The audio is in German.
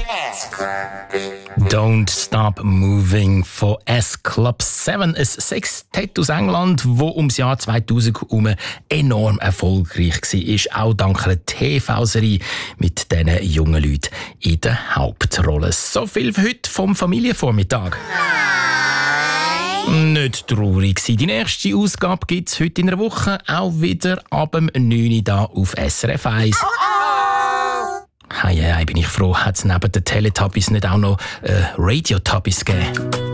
Don't Stop Moving von S-Club 7, ein Sextett aus England, das ums Jahr 2000 herum enorm erfolgreich war. Auch dank einer TV-Serie mit diesen jungen Leuten in der Hauptrolle. So viel für heute vom Familienvormittag. Nicht traurig sein. Die nächste Ausgabe gibt es heute in einer Woche, auch wieder ab dem 9 Uhr hier auf SRF 1. Hey, bin ich froh, hat es neben den Teletubbies nicht auch noch Radio-Tubbies gegeben.